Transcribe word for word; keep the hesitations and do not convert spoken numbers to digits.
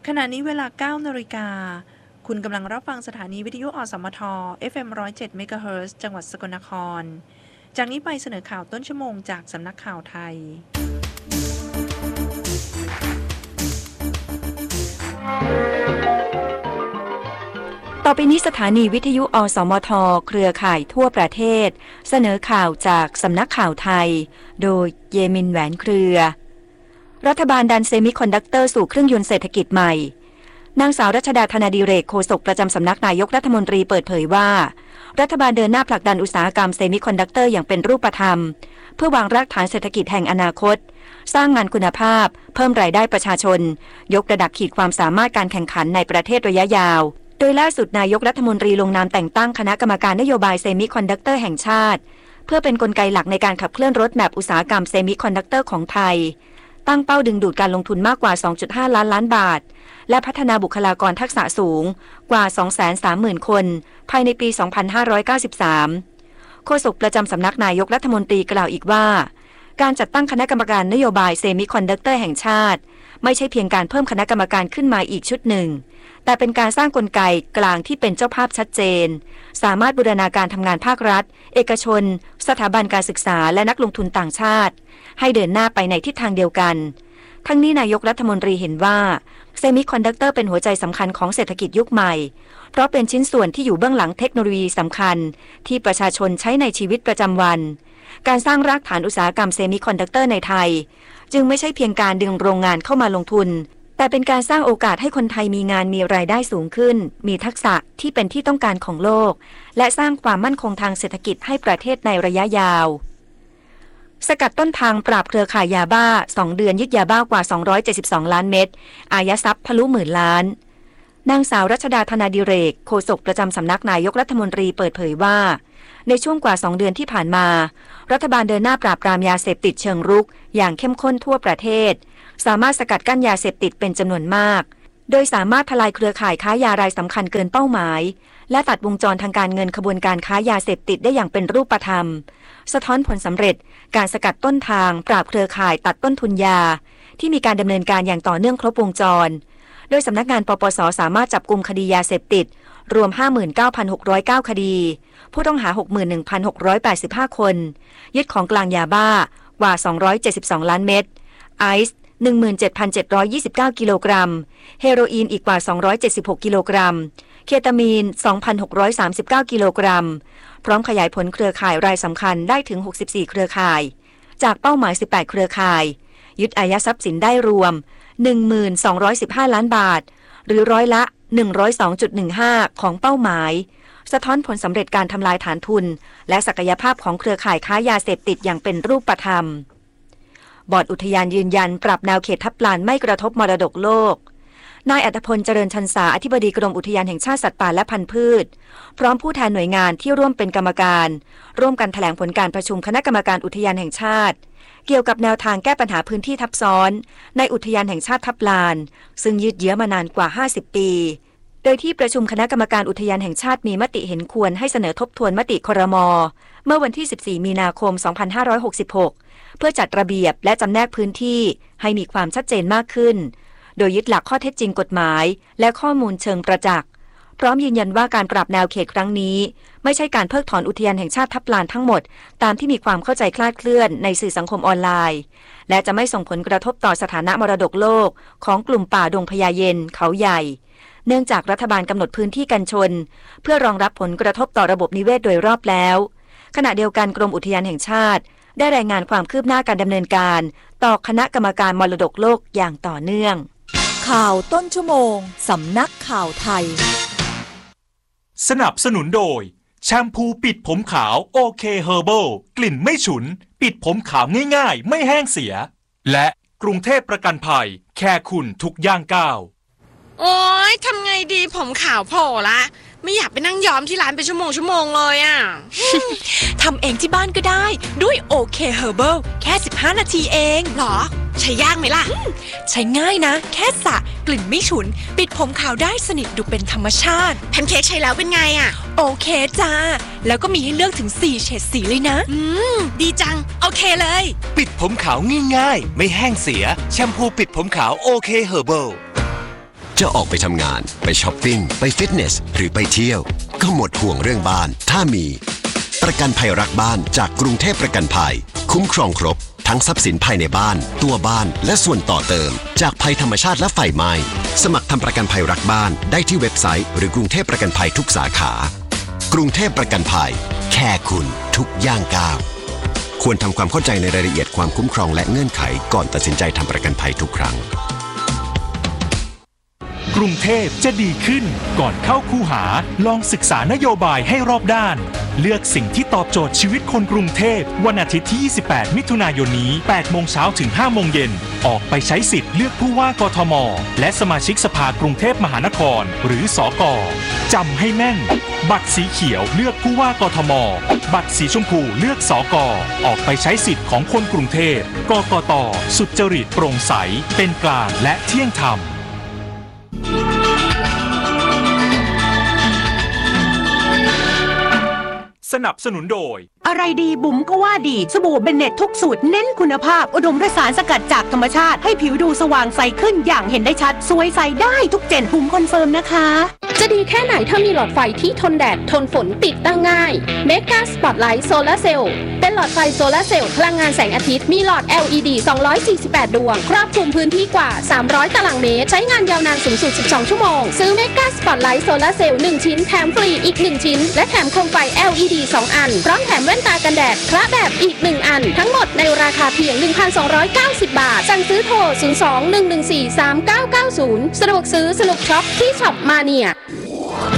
ขณะนี้เวลา เก้า นาฬิกาคุณกำลังรับฟังสถานีวิทยุอสมท เอฟ เอ็ม หนึ่งศูนย์เจ็ด เมกะเฮิรตซ์ จังหวัดสกลนครจากนี้ไปเสนอข่าวต้นชั่วโมงจากสำนักข่าวไทยต่อไปนี้สถานีวิทยุอสมทเครือข่ายทั่วประเทศเสนอข่าวจากสำนักข่าวไทยโดยเยมินแหวนเครือรัฐบาลดันเซมิคอนดักเตอร์สู่เครื่องยนต์เศรษฐกิจใหม่นางสาวรัชดาธนาดิเรกโฆษกประจำสำนักนายกรัฐมนตรีเปิดเผยว่ารัฐบาลเดินหน้าผลักดันอุตสาหกรรมเซมิคอนดักเตอร์อย่างเป็นรูปธรรมเพื่อวางรากฐานเศรษฐกิจแห่งอนาคตสร้างงานคุณภาพเพิ่มรายได้ประชาชนยกระดับขีดความสามารถการแข่งขันในประเทศระยะยาวโดยล่าสุดนายกรัฐมนตรีลงนามแต่งตั้งคณะกรรมการนโยบายเซมิคอนดักเตอร์แห่งชาติเพื่อเป็นกลไกหลักในการขับเคลื่อนรถแมพอุตสาหกรรมเซมิคอนดักเตอร์ของไทยตั้งเป้าดึงดูดการลงทุนมากกว่า สองจุดห้า ล้านล้านบาทและพัฒนาบุคลากรทักษะสูงกว่า สองแสนสามหมื่น คนภายในปี สองพันห้าร้อยเก้าสิบสาม โฆษกประจำสำนักนายกรัฐมนตรีกล่าวอีกว่าการจัดตั้งคณะกรรมการนโยบายเซมิคอนดักเตอร์แห่งชาติไม่ใช่เพียงการเพิ่มคณะกรรมการขึ้นมาอีกชุดหนึ่งแต่เป็นการสร้างกลไกกลางที่เป็นเจ้าภาพชัดเจนสามารถบูรณาการทำงานภาครัฐเอกชนสถาบันการศึกษาและนักลงทุนต่างชาติให้เดินหน้าไปในทิศทางเดียวกันทั้งนี้นายกรัฐมนตรีเห็นว่าเซมิคอนดักเตอร์เป็นหัวใจสำคัญของเศรษฐกิจยุคใหม่เพราะเป็นชิ้นส่วนที่อยู่เบื้องหลังเทคโนโลยีสำคัญที่ประชาชนใช้ในชีวิตประจำวันการสร้างรากฐานอุตสาหกรรมเซมิคอนดักเตอร์ในไทยจึงไม่ใช่เพียงการดึงโรงงานเข้ามาลงทุนแต่เป็นการสร้างโอกาสให้คนไทยมีงานมีรายได้สูงขึ้นมีทักษะที่เป็นที่ต้องการของโลกและสร้างความมั่นคงทางเศรษฐกิจให้ประเทศในระยะยาวสกัดต้นทางปราบเครือข่ายยาบ้าสองเดือนยึดยาบ้ากว่าสองร้อยเจ็ดสิบสองล้านเม็ดอายัดทรัพย์ทะลุหมื่นล้านนางสาวรัชดาธนาดิเรกโฆษกประจำสำนักนายกรัฐมนตรีเปิดเผยว่าในช่วงกว่าสองเดือนที่ผ่านมารัฐบาลเดินหน้าปราบปรามยาเสพติดเชิงรุกอย่างเข้มข้นทั่วประเทศสามารถสกัดกั้นยาเสพติดเป็นจำนวนมากโดยสามารถทลายเครือข่ายค้ายารายสำคัญเกินเป้าหมายและตัดวงจรทางการเงินขบวนการค้ายาเสพติดได้อย่างเป็นรูปธรรมสะท้อนผลสำเร็จการสกัดต้นทางปราบเครือข่ายตัดต้นทุนยาที่มีการดำเนินการอย่างต่อเนื่องครบวงจรโดยสำนักงานปปส.สามารถจับกุมคดียาเสพติดรวม ห้าหมื่นเก้าพันหกร้อยเก้า คดีผู้ต้องหา หกหมื่นหนึ่งพันหกร้อยแปดสิบห้า คนยึดของกลางยาบ้ากว่าสองร้อยเจ็ดสิบสองล้านเม็ดไอซ์ หนึ่งหมื่นเจ็ดพันเจ็ดร้อยยี่สิบเก้า กิโลกรัมเฮโรอีนอีกกว่าสองร้อยเจ็ดสิบหกกิโลกรัมเคตามีน สองพันหกร้อยสามสิบเก้า กิโลกรัมพร้อมขยายผลเครือข่ายรายสำคัญได้ถึงหกสิบสี่เครือข่ายจากเป้าหมายสิบแปดเครือข่ายยึดอายัดทรัพย์สินได้รวม หนึ่งหมื่นสองร้อยสิบห้า ล้านบาทหรือร้อยละ หนึ่งร้อยสองจุดหนึ่งห้า ของเป้าหมายสะท้อนผลสำเร็จการทำลายฐานทุนและศักยภาพของเครือข่ายค้ายาเสพติดอย่างเป็นรูปธรรมบอร์ดอุทยานยืนยันปรับแนวเขตทับลานไม่กระทบมรดกโลกนายอัธพลเจริญชันษาอธิบดีกรมอุทยานแห่งชาติสัตว์ป่าและพันธุ์พืชพร้อมผู้แทนหน่วยงานที่ร่วมเป็นกรรมการร่วมกันแถลงผลการประชุมคณะกรรมการอุทยานแห่งชาติเกี่ยวกับแนวทางแก้ปัญหาพื้นที่ทับซ้อนในอุทยานแห่งชาติทับลานซึ่งยืดเยื้อมานานกว่าห้าสิบปีโดยที่ประชุมคณะกรรมการอุทยานแห่งชาติมีมติเห็นควรให้เสนอทบทวนมติครม.เมื่อวันที่สิบสี่มีนาคมสองพันห้าร้อยหกสิบหกเพื่อจัดระเบียบและจำแนกพื้นที่ให้มีความชัดเจนมากขึ้นโดยยึดหลักข้อเท็จจริงกฎหมายและข้อมูลเชิงประจักษ์พร้อมยืนยันว่าการปรับแนวเขตครั้งนี้ไม่ใช่การเพิกถอนอุทยานแห่งชาติทับลานทั้งหมดตามที่มีความเข้าใจคลาดเคลื่อนในสื่อสังคมออนไลน์และจะไม่ส่งผลกระทบต่อสถานะมรดกโลกของกลุ่มป่าดงพญาเย็นเขาใหญ่เนื่องจากรัฐบาลกำหนดพื้นที่กันชนเพื่อรองรับผลกระทบต่อระบบนิเวศโดยรอบแล้วขณะเดียวกันกรมอุทยานแห่งชาติได้รายงานความคืบหน้าการดำเนินการต่อคณะกรรมการมรดกโลกอย่างต่อเนื่องข่าวต้นชั่วโมงสำนักข่าวไทยสนับสนุนโดยแชมพูปิดผมขาวโอเคเฮอร์เบิลกลิ่นไม่ฉุนปิดผมขาวง่ายๆไม่แห้งเสียและกรุงเทพประกันภัยแค่คุณทุกย่างก้าวโอ๊ยทำไงดีผมขาวโผล่ละไม่อยากไปนั่งย้อมที่ร้านเป็นชั่วโมงชั่วโมงเลยอ่ะทำเองที่บ้านก็ได้ด้วยโอเคเฮอร์เบิลแค่สิบห้านาทีเองหรอใช้ยากไหมล่ะใช้ง่ายนะแค่สระกลิ่นไม่ฉุนปิดผมขาวได้สนิทดูเป็นธรรมชาติแพนเค้กใช้แล้วเป็นไงอ่ะโอเคจ้าแล้วก็มีให้เลือกถึงสี่เฉดสีเลยนะอืมดีจังโอเคเลยปิดผมขาวง่ายๆไม่แห้งเสียแชมพูปิดผมขาวโอเคเฮอร์เบิลจะออกไปทำงานไปช้อปปิ้งไปฟิตเนสหรือไปเที่ยวก็หมดห่วงเรื่องบ้านถ้ามีประกันภัยรักบ้านจากกรุงเทพประกันภัยคุ้มครองครบทั้งทรัพย์สินภายในบ้านตัวบ้านและส่วนต่อเติมจากภัยธรรมชาติและไฟไหม้สมัครทำประกันภัยรักบ้านได้ที่เว็บไซต์หรือกรุงเทพประกันภัยทุกสาขากรุงเทพประกันภัยแค่คุณทุกย่างก้าวควรทำความเข้าใจในรายละเอียดความคุ้มครองและเงื่อนไขก่อนตัดสินใจทำประกันภัยทุกครั้งกรุงเทพจะดีขึ้นก่อนเข้าคูหาลองศึกษานโยบายให้รอบด้านเลือกสิ่งที่ตอบโจทย์ชีวิตคนกรุงเทพวันอาทิตย์ที่ยี่สิบแปดมิถุนายนนี้แปดโมงเช้าถึงห้าโมงเย็นออกไปใช้สิทธิ์เลือกผู้ว่ากทมและสมาชิกสภากรุงเทพมหานครหรือสกจำให้แม่นบัตรสีเขียวเลือกผู้ว่ากทมบัตรสีชมพูเลือกสกออกไปใช้สิทธิ์ของคนกรุงเทพกกตสุจริตโปร่งใสเป็นกลางและเที่ยงธรรมสนับสนุนโดยอะไรดีบุ๋มก็ว่าดีสบู่เบนเน็ตทุกสูตรเน้นคุณภาพอุดมด้วยสารสกัดจากธรรมชาติให้ผิวดูสว่างใสขึ้นอย่างเห็นได้ชัดสวยใสได้ทุกเจนบุ๋มคอนเฟิร์มนะคะจะดีแค่ไหนถ้ามีหลอดไฟที่ทนแดดทนฝนติดตั้งง่ายเมกาสปอตไลท์โซลาร์เซลล์เป็นหลอดไฟโซลาร์เซลล์พลังงานแสงอาทิตย์มีหลอด แอล อี ดี สองร้อยสี่สิบแปดดวงครอบคลุมพื้นที่กว่าสามร้อยตารางเมตรใช้งานยาวนานสูงสุดสิบสองชั่วโมงซื้อเมกาสปอตไลท์โซลาร์เซลล์หนึ่งชิ้นแถมฟรีอีกหนึ่งชิ้นและแถมโคมไฟ แอล อี ดี สองอันพร้อมแถมแว่นตากันแดดคละแบบอีกหนึ่งอันทั้งหมดในราคาเพียง หนึ่งพันสองร้อยเก้าสิบ บาทสั่งซื้อโทรศูนย์ สอง หนึ่ง หนึ่ง สี่ สาม เก้า เก้า ศูนย์สะดวกซื้อสนุกช็อปที่ช็อปมาเนีย